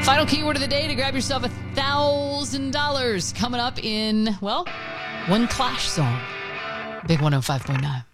Final keyword of the day to grab yourself $1,000 coming up in, well, one Clash song. Big 105.9.